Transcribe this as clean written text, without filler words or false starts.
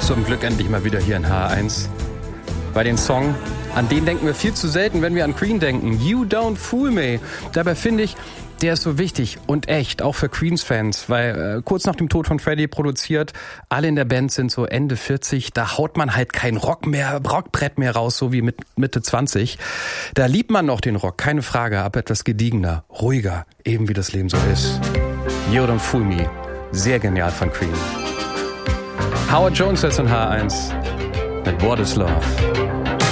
zum Glück endlich mal wieder hier in H1. Bei den Song, an den denken wir viel zu selten, wenn wir an Queen denken. You Don't Fool Me. Dabei finde ich, der ist so wichtig und echt, auch für Queens-Fans, weil kurz nach dem Tod von Freddie produziert, alle in der Band sind so Ende 40, da haut man halt kein Rockbrett mehr raus, so wie mit Mitte 20. Da liebt man noch den Rock, keine Frage, aber etwas gediegener, ruhiger, eben wie das Leben so ist. You Don't Fool Me, sehr genial von Queen. Howard Jones ist in H1 mit What is Love.